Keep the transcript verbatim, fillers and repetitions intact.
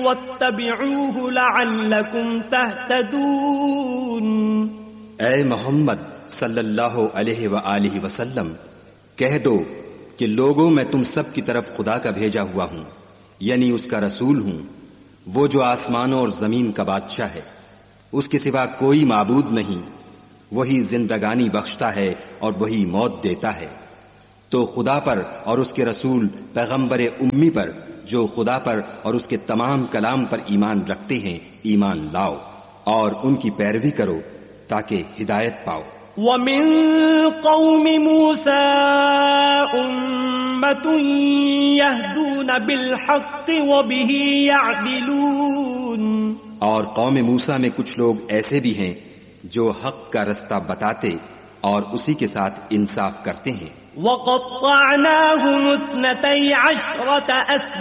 वत्तबिऊहु लअल्लकुम तहतदून। ऐ मोहम्मद सल्लल्लाहु अलैहि व आलिहि वसल्लम, कह दो कि लोगों, मैं तुम सब की तरफ खुदा का भेजा हुआ हूं, यानी उसका रसूल हूं, वो जो आसमानों और जमीन का बादशाह है। उसके सिवा कोई माबूद नहीं। वही जिंदगानी बख्शता है और वही मौत देता है। तो खुदा पर और उसके रसूल पैगंबर उम्मी पर, जो खुदा पर और उसके तमाम कलाम पर ईमान रखते हैं, ईमान लाओ और उनकी पैरवी करो ताकि हिदायत पाओ। वमिन कौमि मूसा उम्मतुन यहदून बिल हक़्क़ि व बिही यअदिलून। और कौम मूसा में कुछ लोग ऐसे भी हैं जो हक का रास्ता बताते और उसी के साथ इंसाफ करते हैं। वक़त्तअनाहुम इस्नतै अशरत